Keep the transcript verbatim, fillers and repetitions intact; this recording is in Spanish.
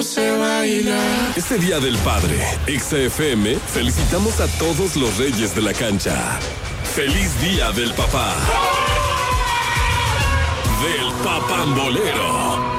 esto se baila. Este Día del Padre, Exa F M, felicitamos a todos los reyes de la cancha. ¡Feliz Día del Papá! Del Papambolero.